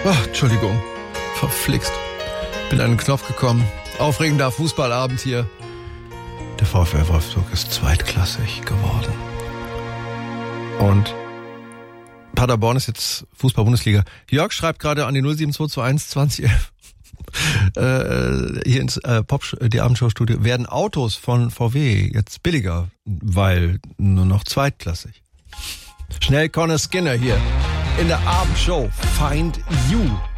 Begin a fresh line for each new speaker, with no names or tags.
Entschuldigung. Verflixt. Bin an den Knopf gekommen. Aufregender Fußballabend hier. Der VfL Wolfsburg ist zweitklassig geworden. Und Paderborn ist jetzt Fußball-Bundesliga. Jörg schreibt gerade an die 07221 2011 hier ins die Abendshow-Studio. Werden Autos von VW jetzt billiger, weil nur noch zweitklassig? Schnell Conor Skinner hier in der Abendshow. Find You.